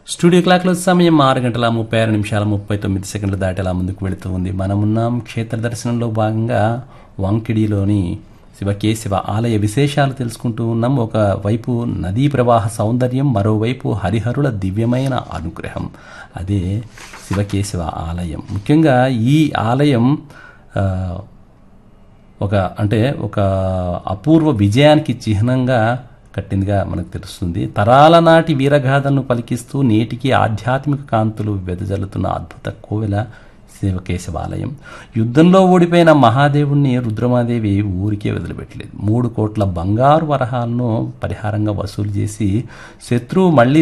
Studio క్లాక్లో సమయం 6:36:39 దాటేలా ముందుకు వెళుతూ ఉంది. మనమున్నాం క్షేత్ర దర్శనంలో భాగంగా వాంకిడిలోని శివకేశవ ఆలయ విశేషాలు తెలుసుకుంటూ ఉన్నాం. ఒకవైపు నదీ ప్రవాహ సౌందర్యం, మరోవైపు హరిహరుల దివ్యమైన అనుగ్రహం. అదే శివకేశవ ఆలయం. ముఖ్యంగా ఈ ఆలయం ఒక అపూర్వ విజయానికి చిహ్నంగా కట్టిందిగా మనకు తెలుస్తుంది. తరాల నాటి వీరగాథలను పలికిస్తూ నేటికి ఆధ్యాత్మిక కాంతులు వెదజల్లుతున్న అద్భుత కోవెల శివకేశవాలయం. యుద్ధంలో ఓడిపోయిన మహాదేవుణ్ణి రుద్రమాదేవి ఊరికే వదిలిపెట్టలేదు. 3 కోట్ల బంగారు వరహాలను పరిహారంగా వసూలు చేసి శత్రువు మళ్లీ